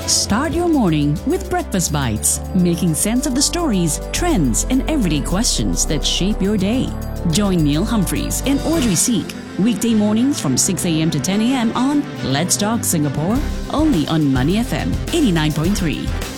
Start your morning with Breakfast Bites, making sense of the stories, trends, and everyday questions that shape your day. Join Neil Humphreys and Audrey Seek weekday mornings from 6 a.m. to 10 a.m. on Let's Talk Singapore, only on Money FM 89.3.